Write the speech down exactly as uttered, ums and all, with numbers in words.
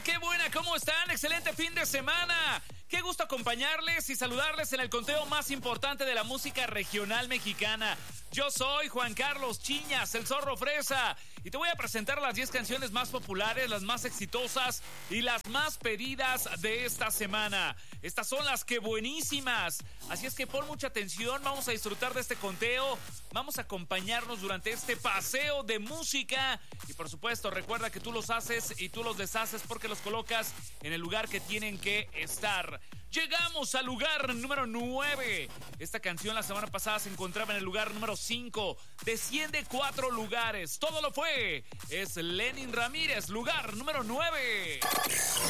qué buena, ¿cómo están? Excelente fin de semana. Qué gusto acompañarles y saludarles en el conteo más importante de la música regional mexicana. Yo soy Juan Carlos Chiñas, el Zorro Fresa, y te voy a presentar las diez canciones más populares, las más exitosas y las más pedidas de esta semana. Estas son las que buenísimas. Así es que pon mucha atención, vamos a disfrutar de este conteo, vamos a acompañarnos durante este paseo de música. Y por supuesto, recuerda que tú los haces y tú los deshaces porque los colocas en el lugar que tienen que estar. Llegamos al lugar número nueve. Esta canción la semana pasada se encontraba en el lugar número cinco. Desciende cuatro lugares. Todo lo fue. Es Lenin Ramírez, lugar número nueve.